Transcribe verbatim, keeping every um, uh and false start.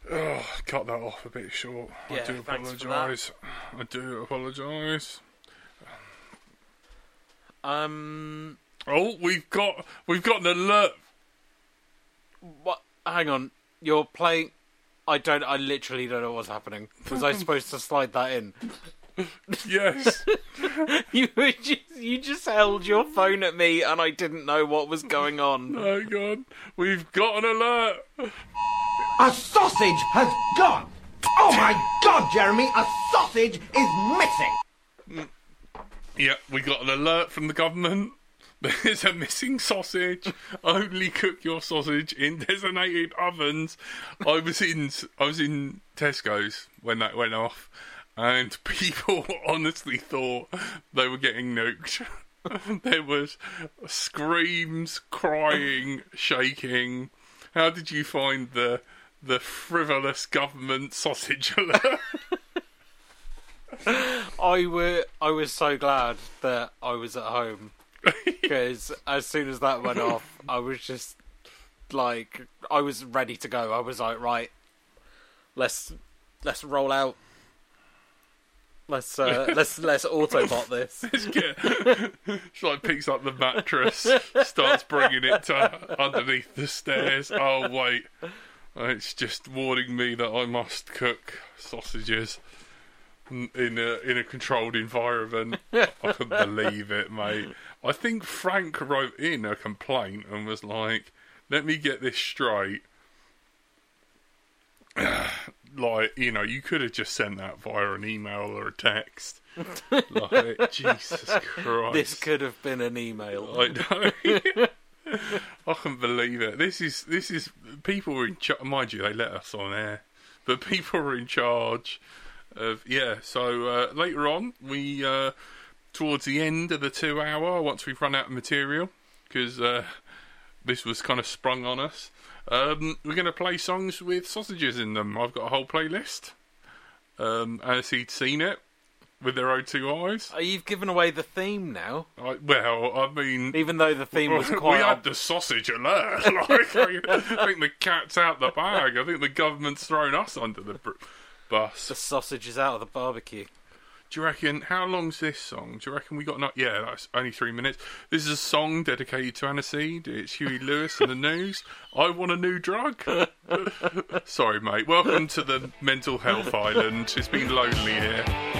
Oh, cut that off a bit short. Yeah, I do thanks for apologise. I do apologise. Um. Oh, we've got we've got an alert. What? Hang on. You're playing. I don't. I literally don't know what's happening. Was I supposed to slide that in? Yes. you were just, you just held your phone at me, and I didn't know what was going on. Oh God, we've got an alert. A sausage has gone! Oh my God, Jeremy, a sausage is missing! Yeah, we got an alert from the government. There's a missing sausage. Only cook your sausage in designated ovens. I was in I was in Tesco's when that went off, and people honestly thought they were getting nuked. There was screams, crying, shaking. How did you find the the frivolous government sausage alert? I were I was so glad that I was at home, because as soon as that went off, I was just like, I was ready to go. I was like, right, let's let's roll out. Let's uh, let's let's Autobot this. Let's get, she like picks up the mattress, starts bringing it to underneath the stairs. Oh wait, it's just warning me that I must cook sausages in a in a controlled environment. I couldn't believe it, mate. I think Frank wrote in a complaint and was like, "Let me get this straight." Like, you know, you could have just sent that via an email or a text. Like, Jesus Christ. This could have been an email. I know. I can't believe it. This is, this is, people were in charge, mind you, they let us on air, but people were in charge of, yeah, so uh, later on, we, uh, towards the end of the two hour, once we've run out of material, because uh, this was kind of sprung on us, Um, we're going to play songs with sausages in them. I've got a whole playlist. Um, as he'd seen it with their own two eyes. Oh, you've given away the theme now. I, well, I mean, even though the theme was quite. We had the sausage alert. Like, I think the cat's out the bag. I think the government's thrown us under the br- bus. The sausage is out of the barbecue. Do you reckon, how long's this song? Do you reckon we got enough? Yeah, that's only three minutes. This is a song dedicated to Aniseed. It's Huey Lewis and the News. I want a new drug. Sorry, mate. Welcome to the mental health island. It's been lonely here.